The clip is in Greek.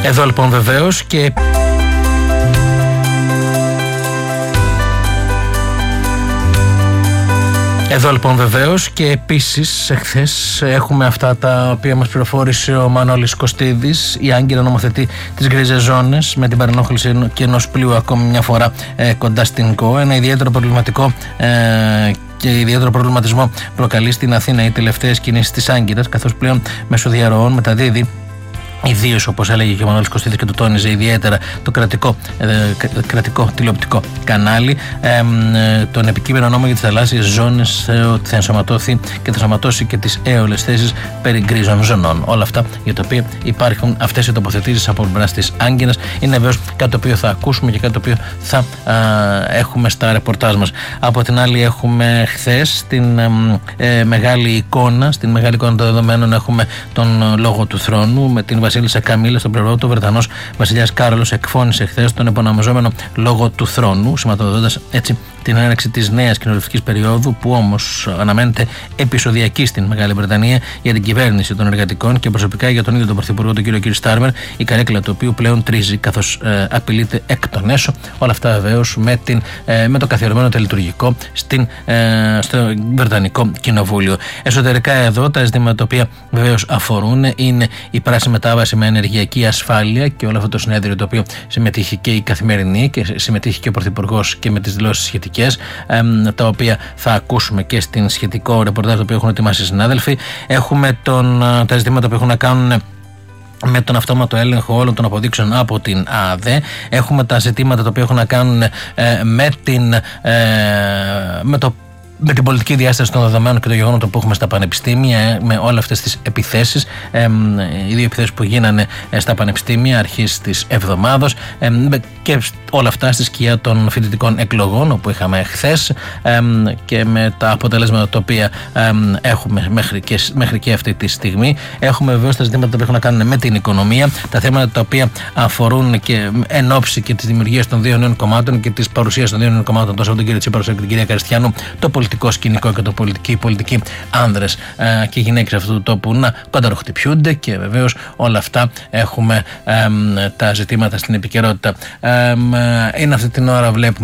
Εδώ λοιπόν βεβαίως και... Εδώ λοιπόν βεβαίως και επίσης εχθές έχουμε αυτά τα οποία μας πληροφόρησε ο Μανώλης Κωστίδης. Η Άγκυρα νομοθετεί τις γκρίζες ζώνες με την παρενόχληση και ενός πλοίου ακόμη μια φορά κοντά στην ΚΟ. Ένα ιδιαίτερο προβληματικό και ιδιαίτερο προβληματισμό προκαλεί στην Αθήνα οι τελευταίες κινήσεις της Άγκυρας, καθώς πλέον μέσω διαρροών μεταδίδει, ιδίως όπως έλεγε και ο Μανώλης Κωστίδης και το τόνιζε ιδιαίτερα, το κρατικό τηλεοπτικό κανάλι, τον επικείμενο νόμο για τις θαλάσσιες ζώνες, ότι θα ενσωματώσει και θα ενσωματώσει και τις έολες θέσεις περί γκρίζων ζωνών. Όλα αυτά για τα οποία υπάρχουν αυτές οι τοποθετήσεις από πλευράς της Άγκυρας είναι βέβαιος κάτι το οποίο θα ακούσουμε και κάτι το οποίο θα έχουμε στα ρεπορτάζ μας. Από την άλλη έχουμε χθες την μεγάλη εικόνα, στην μεγάλη εικόνα των δεδομένων έχουμε τον λόγο του θρόνου με την Βασίλισσα Καμίλα στον πλευρό του. Ο Βρετανός βασιλιάς Κάρολος εκφώνησε χθες τον επωνομαζόμενο λόγο του θρόνου, σηματοδοτώντας έτσι την έναρξη της νέας κοινοβουλευτικής περίοδου, που όμως αναμένεται επεισοδιακή στην Μεγάλη Βρετανία για την κυβέρνηση των εργατικών και προσωπικά για τον ίδιο τον Πρωθυπουργό, τον κύριο Στάρμερ, η καρέκλα του οποίου πλέον τρίζει καθώς απειλείται εκ των έσω. Όλα αυτά βεβαίως με το καθιερωμένο τελειτουργικό στο Βρετανικό Κοινοβούλιο. Εσωτερικά εδώ τα ζητήματα τα οποία βεβαίως αφορούν είναι η πράσινη μετάβαση με ενεργειακή ασφάλεια και όλο αυτό το συνέδριο το οποίο συμμετείχε και η Καθημερινή και συμμετείχε και ο Πρωθυπουργός και με τις δηλώσεις σχετικές, τα οποία θα ακούσουμε και στην σχετικό ρεπορτάζ το οποίο έχουν ετοιμάσει οι συνάδελφοι. Έχουμε τα ζητήματα που έχουν να κάνουν με τον αυτόματο έλεγχο όλων των αποδείξεων από την ΑΔΕ. Έχουμε τα ζητήματα τα οποία έχουν να κάνουν με την πολιτική διάσταση των δεδομένων και το γεγονότο που έχουμε στα πανεπιστήμια, με όλες αυτές τις επιθέσεις, οι δύο επιθέσεις που γίνανε στα πανεπιστήμια αρχής της εβδομάδος, και όλα αυτά στη σκιά των φοιτητικών εκλογών όπου είχαμε χθες, και με τα αποτελέσματα τα οποία έχουμε μέχρι και αυτή τη στιγμή. Έχουμε βεβαίως τα ζητήματα που έχουν να κάνουν με την οικονομία, τα θέματα τα οποία αφορούν και εν ώψη και της δημιουργίας των δύο νέων κομμάτων και της παρουσίας των δύο νέων κομμάτων, τόσο από τον κύριο Τσίπρα όσο και την κυρία Καριστιάνου, το πολιτικό σκηνικό και οι πολιτικοί άνδρες και γυναίκες αυτού του τόπου να κονταροχτυπιούνται, και βεβαίως όλα αυτά έχουμε τα ζητήματα στην επικαιρότητα. Είναι αυτή την ώρα βλέπουμε